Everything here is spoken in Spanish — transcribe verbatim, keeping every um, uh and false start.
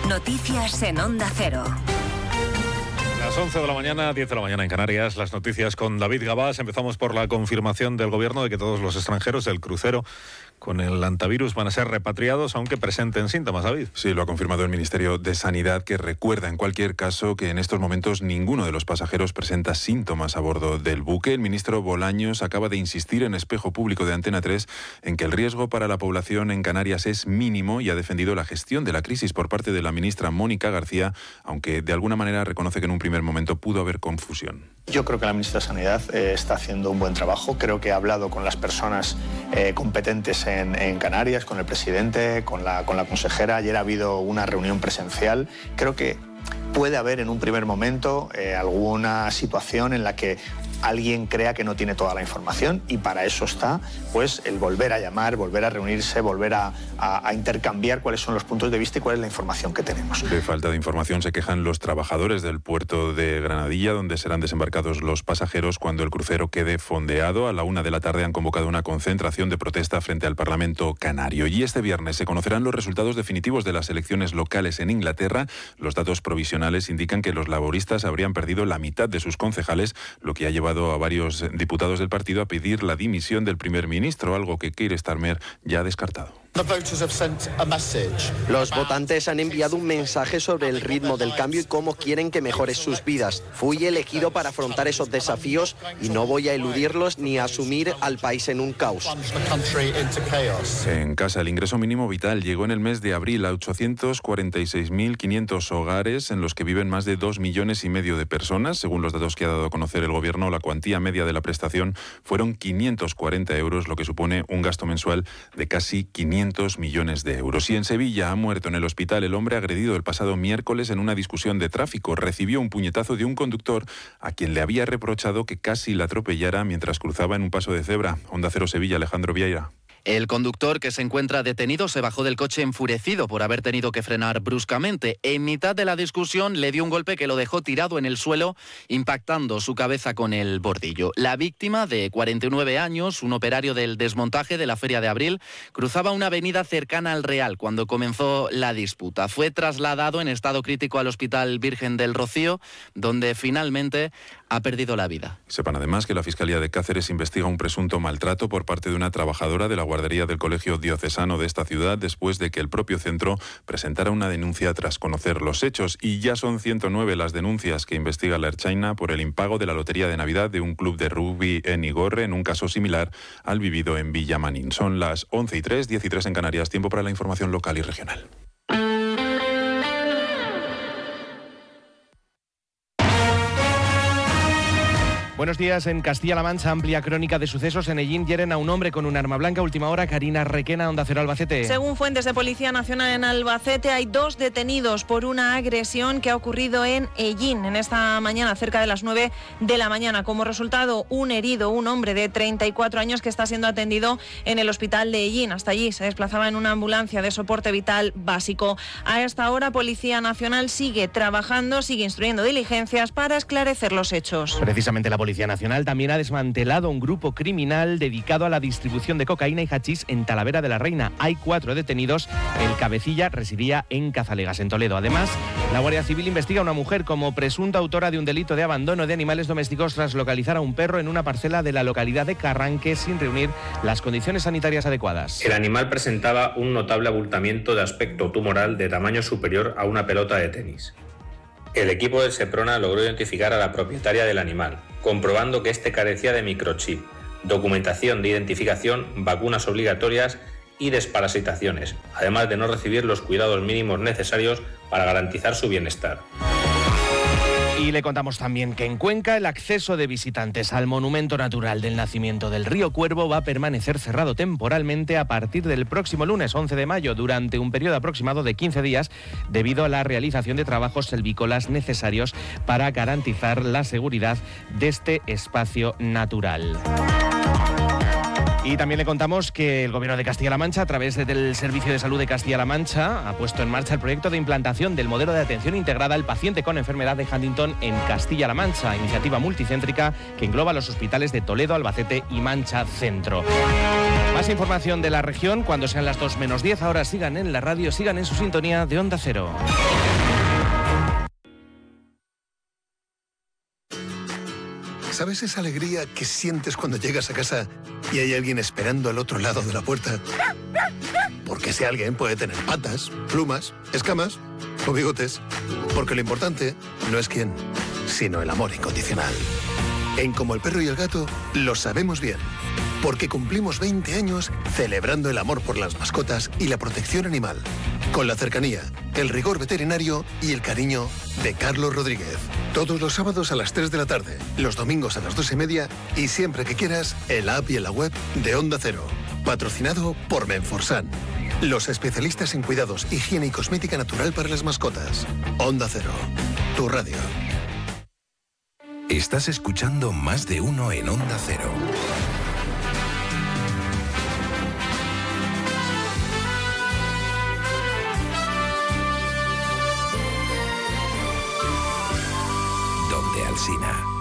Noticias en Onda Cero. Las once de la mañana, diez de la mañana en Canarias, las noticias con David Gabás. Empezamos por la confirmación del Gobierno de que todos los extranjeros del crucero con el hantavirus van a ser repatriados, aunque presenten síntomas, David. Sí, lo ha confirmado el Ministerio de Sanidad, que recuerda en cualquier caso que en estos momentos ninguno de los pasajeros presenta síntomas a bordo del buque. El ministro Bolaños acaba de insistir en Espejo Público de Antena tres en que el riesgo para la población en Canarias es mínimo y ha defendido la gestión de la crisis por parte de la ministra Mónica García, aunque de alguna manera reconoce que en un primer momento pudo haber confusión. Yo creo que la ministra de Sanidad eh, está haciendo un buen trabajo. Creo que ha hablado con las personas eh, competentes en, en Canarias, con el presidente, con la, con la consejera. Ayer ha habido una reunión presencial. Creo que puede haber en un primer momento eh, alguna situación en la que alguien crea que no tiene toda la información, y para eso está pues el volver a llamar, volver a reunirse, volver a, a, a intercambiar cuáles son los puntos de vista y cuál es la información que tenemos. De falta de información se quejan los trabajadores del puerto de Granadilla, donde serán desembarcados los pasajeros cuando el crucero quede fondeado. A la una de la tarde han convocado una concentración de protesta frente al Parlamento canario. Y este viernes se conocerán los resultados definitivos de las elecciones locales en Inglaterra. Los datos provisionales indican que los laboristas habrían perdido la mitad de sus concejales, lo que ha llevado a varios diputados del partido a pedir la dimisión del primer ministro, algo que Keir Starmer ya ha descartado. Los votantes han enviado un mensaje sobre el ritmo del cambio y cómo quieren que mejore sus vidas. Fui elegido para afrontar esos desafíos y no voy a eludirlos ni a asumir al país en un caos. En casa, el ingreso mínimo vital llegó en el mes de abril a ochocientos cuarenta y seis mil quinientos hogares, en los que viven más de dos millones y medio de personas. Según los datos que ha dado a conocer el Gobierno, la cuantía media de la prestación fueron quinientos cuarenta euros, lo que supone un gasto mensual de casi quinientos millones de euros. Y en Sevilla ha muerto en el hospital el hombre agredido el pasado miércoles en una discusión de tráfico. Recibió un puñetazo de un conductor a quien le había reprochado que casi la atropellara mientras cruzaba en un paso de cebra. Onda Cero Sevilla, Alejandro Vieira. El conductor, que se encuentra detenido, se bajó del coche enfurecido por haber tenido que frenar bruscamente. En mitad de la discusión le dio un golpe que lo dejó tirado en el suelo, impactando su cabeza con el bordillo. La víctima, de cuarenta y nueve años, un operario del desmontaje de la Feria de Abril, cruzaba una avenida cercana al Real cuando comenzó la disputa. Fue trasladado en estado crítico al Hospital Virgen del Rocío, donde finalmente ha perdido la vida. Sepan además que la Fiscalía de Cáceres investiga un presunto maltrato por parte de una trabajadora de la guardería del Colegio Diocesano de esta ciudad, después de que el propio centro presentara una denuncia tras conocer los hechos. Y ya son ciento nueve las denuncias que investiga la Ertzaina por el impago de la lotería de Navidad de un club de rugby en Igorre, en un caso similar al vivido en Villamanín. Son las once y tres, diez y tres en Canarias. Tiempo para la información local y regional. Buenos días. En Castilla-La Mancha, amplia crónica de sucesos. En Ellín hieren a un hombre con un arma blanca. Última hora, Karina Requena, Onda Cero Albacete. Según fuentes de Policía Nacional en Albacete, hay dos detenidos por una agresión que ha ocurrido en Ellín en esta mañana, cerca de las nueve de la mañana. Como resultado, un herido, un hombre de treinta y cuatro años que está siendo atendido en el hospital de Ellín. Hasta allí se desplazaba en una ambulancia de soporte vital básico. A esta hora, Policía Nacional sigue trabajando, sigue instruyendo diligencias para esclarecer los hechos. Precisamente la Policía Nacional también ha desmantelado un grupo criminal dedicado a la distribución de cocaína y hachís en Talavera de la Reina. Hay cuatro detenidos. El cabecilla residía en Cazalegas, en Toledo. Además, la Guardia Civil investiga a una mujer como presunta autora de un delito de abandono de animales domésticos tras localizar a un perro en una parcela de la localidad de Carranque sin reunir las condiciones sanitarias adecuadas. El animal presentaba un notable abultamiento de aspecto tumoral de tamaño superior a una pelota de tenis. El equipo del Seprona logró identificar a la propietaria del animal, comprobando que este carecía de microchip, documentación de identificación, vacunas obligatorias y desparasitaciones, además de no recibir los cuidados mínimos necesarios para garantizar su bienestar. Y le contamos también que en Cuenca el acceso de visitantes al monumento natural del nacimiento del río Cuervo va a permanecer cerrado temporalmente a partir del próximo lunes once de mayo durante un periodo aproximado de quince días debido a la realización de trabajos selvícolas necesarios para garantizar la seguridad de este espacio natural. Y también le contamos que el Gobierno de Castilla-La Mancha, a través del Servicio de Salud de Castilla-La Mancha, ha puesto en marcha el proyecto de implantación del modelo de atención integrada al paciente con enfermedad de Huntington en Castilla-La Mancha, iniciativa multicéntrica que engloba los hospitales de Toledo, Albacete y Mancha Centro. Más información de la región cuando sean las dos menos diez. Ahora sigan en la radio, sigan en su sintonía de Onda Cero. ¿Sabes esa alegría que sientes cuando llegas a casa y hay alguien esperando al otro lado de la puerta? Porque ese alguien puede tener patas, plumas, escamas o bigotes. Porque lo importante no es quién, sino el amor incondicional. En Como el Perro y el Gato lo sabemos bien. Porque cumplimos veinte años celebrando el amor por las mascotas y la protección animal. Con la cercanía, el rigor veterinario y el cariño de Carlos Rodríguez. Todos los sábados a las tres de la tarde, los domingos a las dos y media y siempre que quieras en la app y en la web de Onda Cero. Patrocinado por Menforsan. Los especialistas en cuidados, higiene y cosmética natural para las mascotas. Onda Cero. Tu radio. Estás escuchando Más de Uno en Onda Cero. Donde Alsina.